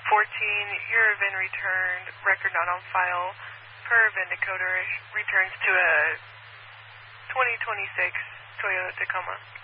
Your VIN returned, record not on file, per VIN decoder returns to a 2026 Toyota Tacoma.